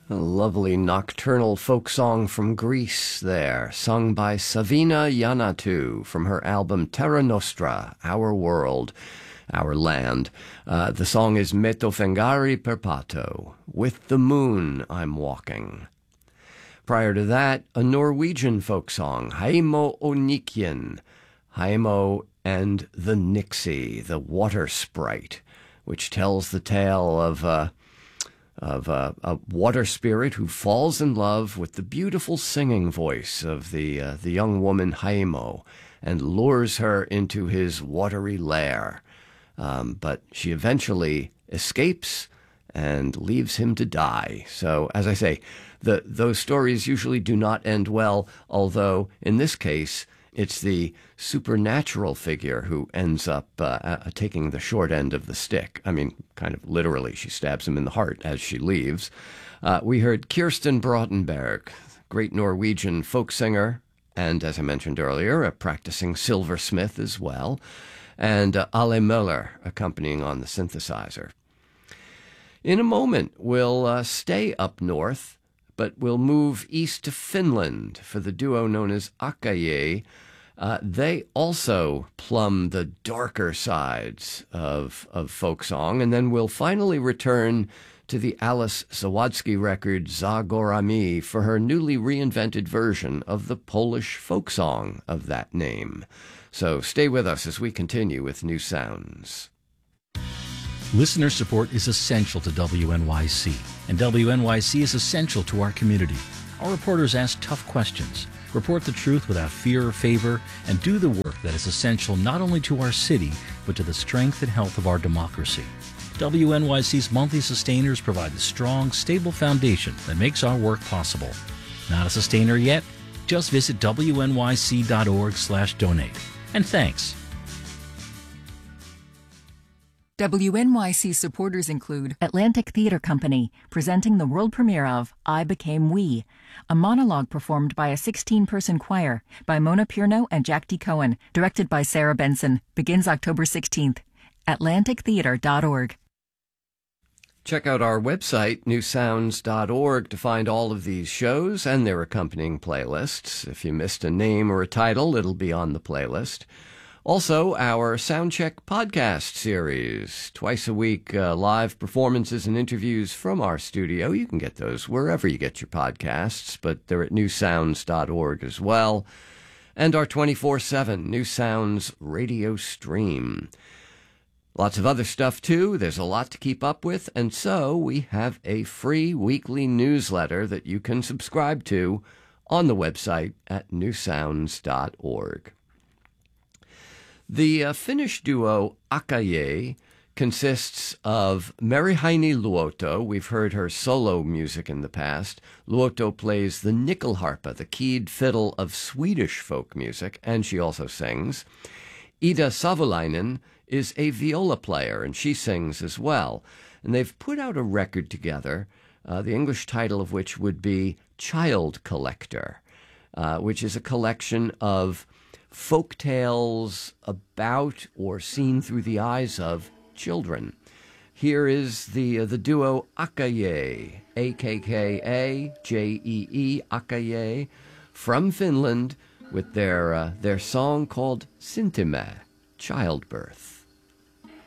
A lovely nocturnal folk song from Greece there, sung by Savina Yiannatou from her album Terra Nostra, Our World, Our Land. The song is Me to fengari per patto, With the Moon I'm Walking. Prior to that, a Norwegian folk song, Heimo og Nikjen, Heimo and the Nixie, the water sprite, which tells the tale of a water spirit who falls in love with the beautiful singing voice of the young woman Heimo and lures her into his watery lair. But she eventually escapes and leaves him to die. So, as I say, those stories usually do not end well, although in this case, it's the supernatural figure who ends up taking the short end of the stick. I mean, kind of literally, she stabs him in the heart as she leaves. We heard Kirsten Brautenberg, great Norwegian folk singer, and as I mentioned earlier, a practicing silversmith as well, and Ale Möller accompanying on the synthesizer. In a moment, we'll stay up north, but we'll move east to Finland for the duo known as Akaye. They also plumb the darker sides of folk song, and then we'll finally return to the Alice Zawadzki record Za Górami for her newly reinvented version of the Polish folk song of that name. So stay with us as we continue with New Sounds. Listener support is essential to WNYC, and WNYC is essential to our community. Our reporters ask tough questions, report the truth without fear or favor, and do the work that is essential not only to our city, but to the strength and health of our democracy. WNYC's monthly sustainers provide the strong, stable foundation that makes our work possible. Not a sustainer yet? Just visit wnyc.org/donate. And thanks. WNYC supporters include Atlantic Theater Company, presenting the world premiere of I Became We, a monologue performed by a 16-person choir by Mona Pierno and Jack D. Cohen, directed by Sarah Benson, begins October 16th. AtlanticTheater.org. Check out our website, newsounds.org, to find all of these shows and their accompanying playlists. If you missed a name or a title, it'll be on the playlist. Also, our Soundcheck podcast series, twice a week, live performances and interviews from our studio. You can get those wherever you get your podcasts, but they're at newsounds.org as well. And our 24/7 New Sounds radio stream. Lots of other stuff, too. There's a lot to keep up with, and so we have a free weekly newsletter that you can subscribe to on the website at newsounds.org. The Finnish duo Akaye consists of Merihaini Luoto. We've heard her solo music in the past. Luoto plays the nyckelharpa, the keyed fiddle of Swedish folk music, and she also sings. Ida Savolainen is a viola player, and she sings as well. And they've put out a record together, the English title of which would be Child Collector, which is a collection of folk tales about or seen through the eyes of children. Here is the duo Akaye, Akkajee, Akaye, from Finland, with their song called Syntyme, Childbirth.